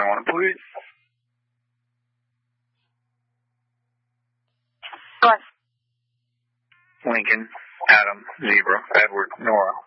want to put it? Go on. Lincoln, Adam, Zebra, Edward, Nora.